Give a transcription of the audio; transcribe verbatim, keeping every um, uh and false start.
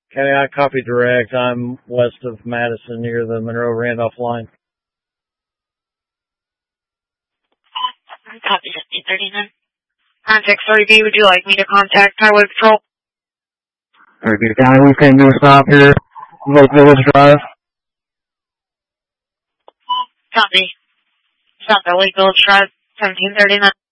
County, I copy direct. I'm west of Madison near the Monroe-Randolph line. Copy fifteen thirty-nine. Contact three B, would you like me to contact Highway Patrol? Alright, County, we can do a stop here. Lake Village Drive. Copy. Stop at Lake Village Drive, seventeen thirty-nine.